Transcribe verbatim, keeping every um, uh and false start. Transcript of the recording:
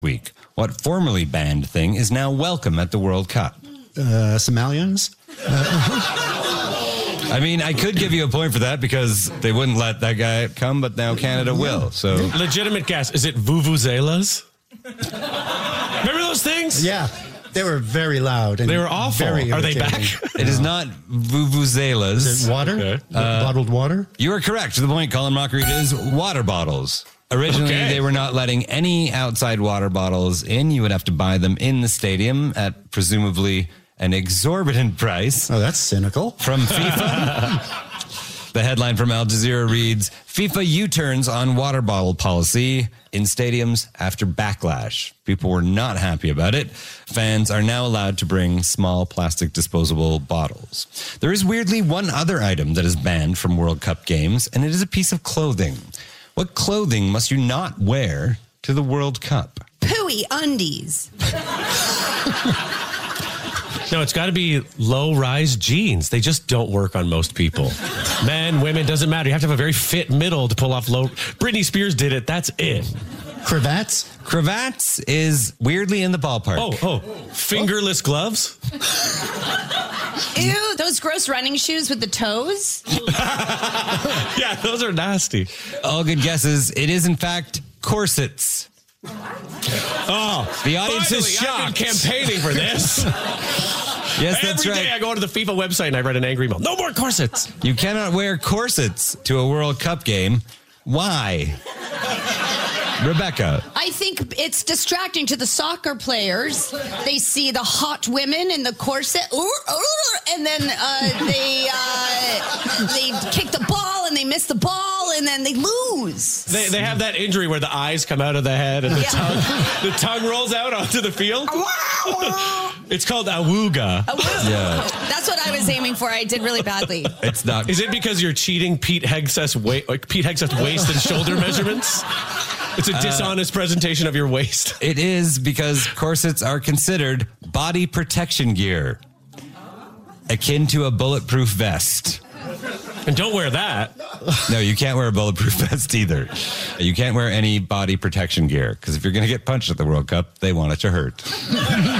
week. What formerly banned thing is now welcome at the World Cup? Uh, Somalians? I mean, I could give you a point for that because they wouldn't let that guy come, but now Canada will. So, legitimate guess. Is it vuvuzelas? Remember those things? Yeah. They were very loud. And they were awful. Very Are they back? It is not vuvuzelas. Is it water? Okay. Uh, Bottled water? You are correct. To the point, Colin Mockreed, is water bottles. Originally, Okay. they were not letting any outside water bottles in. You would have to buy them in the stadium at presumably an exorbitant price. Oh, that's cynical. From FIFA. The headline from Al Jazeera reads, FIFA U-turns on water bottle policy in stadiums after backlash. People were not happy about it. Fans are now allowed to bring small plastic disposable bottles. There is weirdly one other item that is banned from World Cup games, and it is a piece of clothing. What clothing must you not wear to the World Cup? Pooey undies. No, it's got to be low-rise jeans. They just don't work on most people. Men, women, doesn't matter. You have to have a very fit middle to pull off low. Britney Spears did it. That's it. Cravats? Cravats is weirdly in the ballpark. Oh, oh. Fingerless gloves? Ew, those gross running shoes with the toes. Yeah, those are nasty. All good guesses. It is, in fact, corsets. Oh, The audience finally, is shocked. I've been campaigning for this. Yes, that's Every right. day I go to the FIFA website and I write an angry email. No more corsets. You cannot wear corsets to a World Cup game. Why? Rebecca. I think it's distracting to the soccer players. They see the hot women in the corset, and then uh, they uh, they kick the ball and they miss the ball and then they lose. They, they have that injury where the eyes come out of the head and the, Yeah. tongue, the tongue rolls out onto the field. It's called awooga. Yeah. That's what I was aiming for. I did really badly. It's not. Is it because you're cheating Pete Hegseth's wa- like Pete Hegseth's waist and shoulder measurements? It's a dishonest uh, presentation of your waist. It is because corsets are considered body protection gear, akin to a bulletproof vest. And don't wear that. No, you can't wear a bulletproof vest either. You can't wear any body protection gear because if you're going to get punched at the World Cup, they want it to hurt.